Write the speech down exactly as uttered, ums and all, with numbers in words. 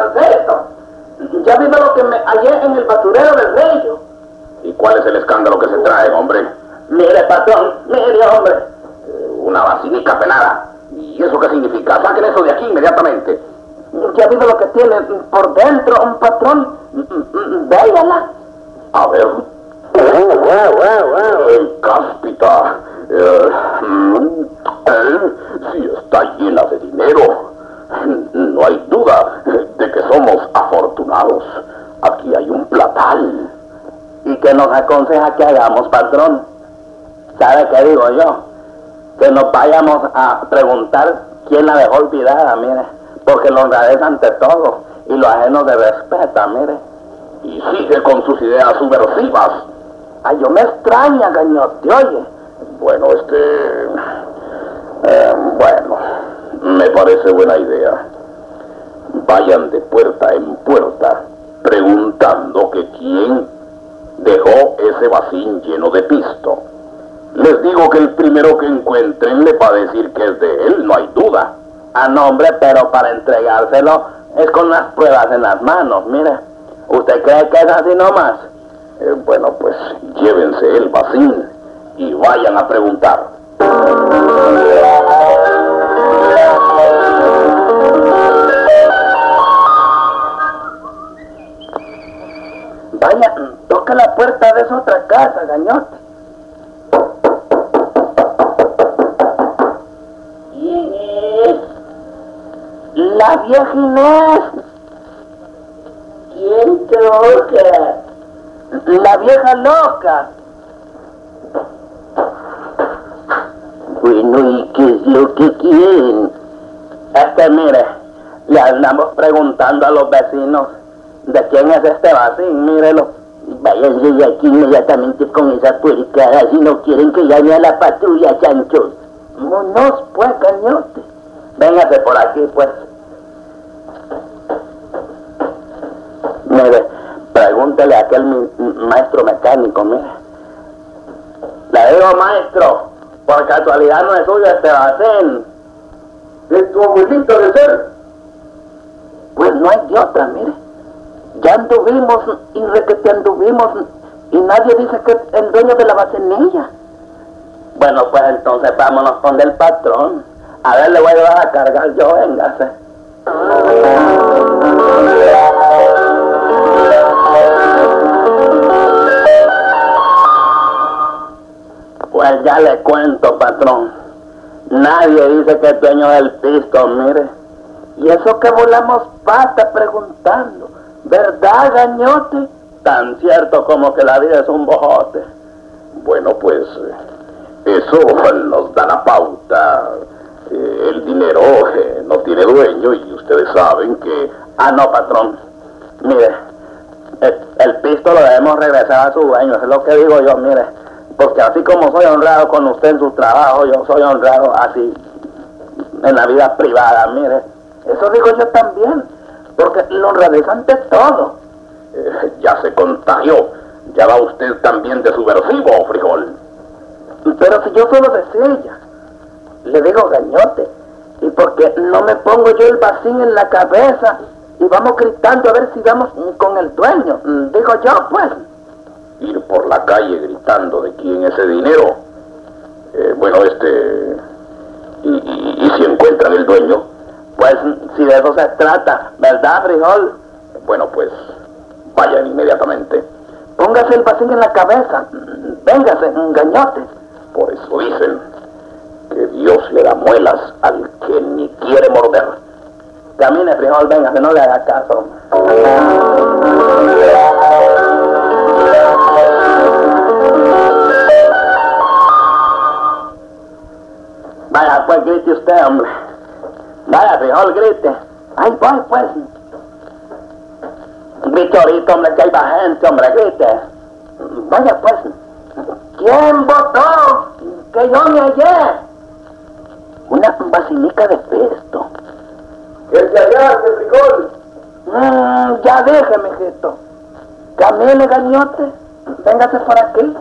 patroncito, ya vino lo que me hallé en el basurero del río. ¿Y cuál es el escándalo que se trae, hombre? Mire, patrón, mire, hombre. Una vacinica pelada. ¿Y eso qué significa? Saquen eso de aquí inmediatamente. Ya vino lo que tiene por dentro, un patrón. Véala. A ver. El cáspita. Eh, eh, si está llena de dinero. No hay duda de que somos afortunados. Aquí hay un platal. ¿Y qué nos aconseja que hagamos, patrón? ¿Sabe qué digo yo? Que nos vayamos a preguntar quién la dejó olvidada, mire. Porque la honradez ante todo y lo ajeno de respeta, mire. Y sigue con sus ideas subversivas. Ay, yo me extraña, gañote, oye. Bueno, este... Eh, bueno, me parece buena idea. Vayan de puerta en puerta preguntando que quién dejó ese vasín lleno de pisto. Les digo que el primero que encuentren le va a decir que es de él, no hay duda. Ah, no, hombre, pero para entregárselo es con las pruebas en las manos, mire. ¿Usted cree que es así nomás? Eh, bueno, pues llévense el vasín y vayan a preguntar. Vaya, toca la puerta de esa otra casa, gañote. ¿Quién es? La vieja Inés. ¿Quién toca? La vieja loca. Bueno, ¿y qué es lo que quieren? Este, mire, le andamos preguntando a los vecinos de quién es este vasín, mírelo. Váyanse de aquí inmediatamente con esa puercada si no quieren que llame a la patrulla, chanchos. Monos, pues, cañote. Véngase por aquí, pues. Mire, pregúntele a aquel mi, maestro mecánico, mire. Le digo, maestro, por casualidad no es suyo este vasín. ¿Es tu abuelita de ser? Pues no hay de otra, mire. Ya anduvimos y requete anduvimos y nadie dice que es el dueño de la vacinilla. Bueno, pues entonces vámonos con el patrón. A ver, le voy a llevar a cargar yo, véngase. Pues ya le cuento, patrón. Nadie dice que es dueño del pisto, mire. Y eso que volamos pata preguntando. ¿Verdad, gañote? Tan cierto como que la vida es un bojote. Bueno, pues eso nos da la pauta. Eh, el dinero eh, no tiene dueño y ustedes saben que... Ah, no, patrón. Mire, el, el pisto lo debemos regresar a su dueño, es lo que digo yo, mire. Porque así como soy honrado con usted en su trabajo, yo soy honrado así en la vida privada, mire. Eso digo yo también. Porque lo honradez ante todo. Eh, ya se contagió. Ya va usted también de subversivo, frijol. Pero si yo solo desea, le digo, gañote, y porque no me pongo yo el vasín en la cabeza y vamos gritando a ver si vamos con el dueño. Digo yo, pues. Ir por la calle gritando de quién es ese dinero. Eh, bueno, este... Y, y, y si encuentran el dueño... Pues si de eso se trata, ¿verdad, frijol? Bueno, pues vayan inmediatamente. Póngase el vasín en la cabeza. Véngase, gañote. Por eso dicen que Dios le da muelas al que ni quiere morder. Camine, frijol, véngase, no le haga caso. Vaya, pues grite usted, hombre. Vaya, frijol, grite. Ay, voy, pues. Grite ahorita, hombre, que hay más gente, hombre, grite. Vaya, pues. ¿Quién votó que yo me hallé? Una vacinica de pisto. ¡Que se hallaste, frijol! Mmm, ya déjeme, mijito. Camine, gañote. Véngase por aquí.